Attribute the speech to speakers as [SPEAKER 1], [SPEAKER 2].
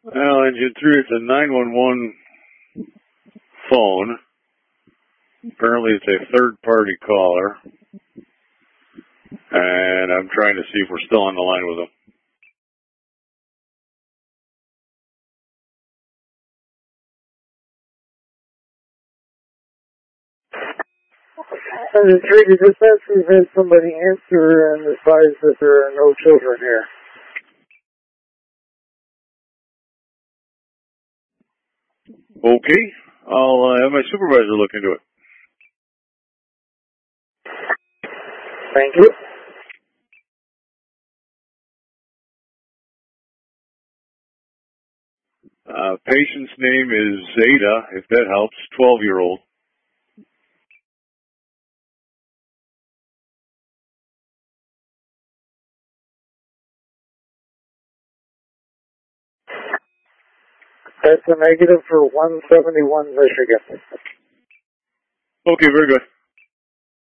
[SPEAKER 1] Well, engine 3, it's a 911 phone. Apparently it's a third-party caller. And I'm trying to see if we're still on the line with them.
[SPEAKER 2] Engine 3, did this pass we've had somebody answer and advise that there are no children here?
[SPEAKER 1] Okay. I'll have my supervisor look into it.
[SPEAKER 2] Thank you.
[SPEAKER 1] Patient's name is Zeta, if that helps, 12-year-old.
[SPEAKER 2] That's a negative for 171 Michigan.
[SPEAKER 1] Okay, very good.